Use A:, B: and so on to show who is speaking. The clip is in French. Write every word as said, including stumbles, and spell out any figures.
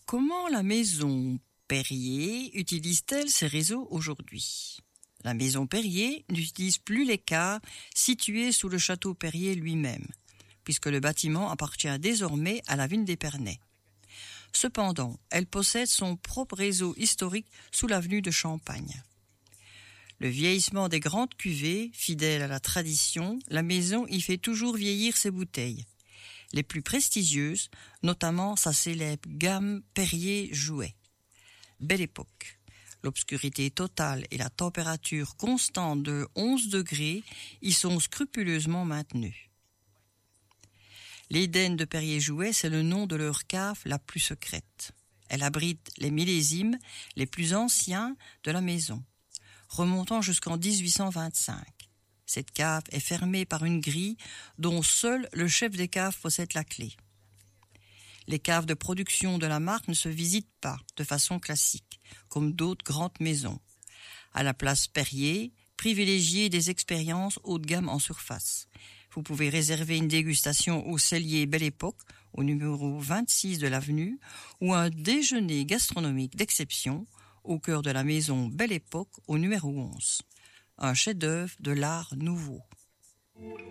A: Comment la maison Perrier utilise-t-elle ses réseaux aujourd'hui ? La maison Perrier n'utilise plus les caves situées sous le château Perrier lui-même, puisque le bâtiment appartient désormais à la ville d'Épernay. Cependant, elle possède son propre réseau historique sous l'avenue de Champagne. Le vieillissement des grandes cuvées, fidèle à la tradition, la maison y fait toujours vieillir ses bouteilles. Les plus prestigieuses, notamment sa célèbre gamme Perrier Jouet. Belle époque. L'obscurité totale et la température constante de onze degrés y sont scrupuleusement maintenues. L'Éden de Perrier Jouet, c'est le nom de leur cave la plus secrète. Elle abrite les millésimes les plus anciens de la maison, remontant jusqu'en dix-huit cent vingt-cinq. Cette cave est fermée par une grille dont seul le chef des caves possède la clé. Les caves de production de la marque ne se visitent pas de façon classique, comme d'autres grandes maisons. À la place Perrier, privilégiez des expériences haut de gamme en surface. Vous pouvez réserver une dégustation au cellier Belle Époque, au numéro vingt-six de l'avenue, ou un déjeuner gastronomique d'exception au cœur de la maison Belle Époque, au numéro onze. Un chef-d'œuvre de l'art nouveau.